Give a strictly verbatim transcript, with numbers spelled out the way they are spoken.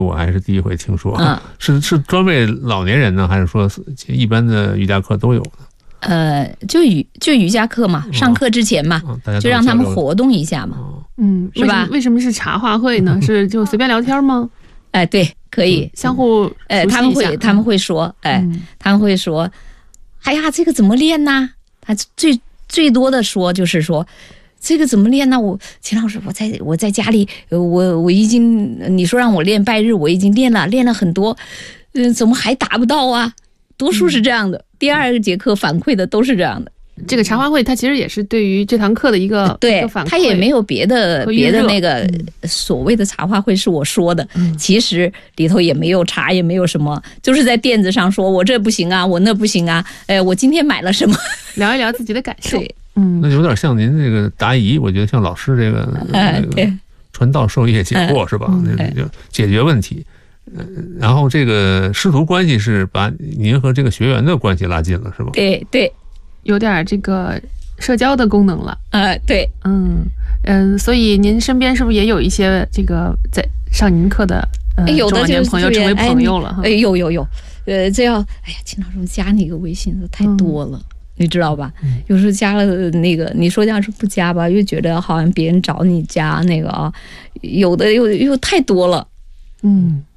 我还是第一回听说。嗯、是是专为老年人呢，还是说一般的瑜伽课都有呢？ 呃，就瑜就瑜伽课嘛，上课之前嘛， 嗯、 就让他们活动一下嘛， 嗯， 是吧？ 为什么是茶话会呢？是就随便聊天吗？ 哎、呃，对，可以、 嗯、相互呃，他们会他们会说，哎、呃嗯，他们会说，哎呀，这个怎么练呢？他最最多的说就是说，这个怎么练呢？我秦老师，我在我在家里，我我已经你说让我练拜日，我已经练了，练了很多，嗯、呃，怎么还达不到啊？多数是这样的。嗯，第二节课反馈的都是这样的。 这个茶话会它其实也是对于这堂课的一个对一个反馈， 它也没有别的别的那个所谓的茶话会是我说的、嗯、其实里头也没有茶也没有什么，就是在垫子上说我这不行啊，我那不行啊，哎，我今天买了什么， 聊一聊自己的感受。 对， 嗯，那有点像您这个答疑，我觉得像老师这个、呃、那个传道授业解惑、呃、是吧、嗯、那就解决问题。然后这个师徒关系是把您和这个学员的关系拉近了，是吧？ 对对， 有点这个社交的功能了。 呃，对， 嗯嗯，所以您身边是不是也有一些这个在上您课的呃有的就是朋友成为朋友了？ 哎，有有有，呃，这要哎呀，秦老师加你一个微信的太多了。嗯，你知道吧？有时候加了那个，你说要是不加吧，又觉得好像别人找你加那个啊，有的又又太多了。 嗯。